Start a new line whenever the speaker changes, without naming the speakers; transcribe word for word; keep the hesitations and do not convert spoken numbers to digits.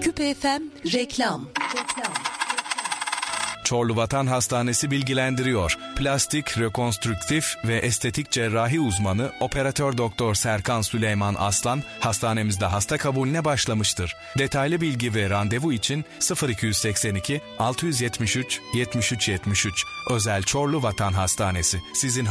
Küpe F M reklam.
Çorlu Vatan Hastanesi bilgilendiriyor. Plastik, rekonstrüktif ve estetik cerrahi uzmanı Operatör Doktor Serkan Süleyman Aslan hastanemizde hasta kabulüne başlamıştır. Detaylı bilgi ve randevu için sıfır iki seksen iki altı yetmiş üç yetmiş üç yetmiş üç Özel Çorlu Vatan Hastanesi. Sizin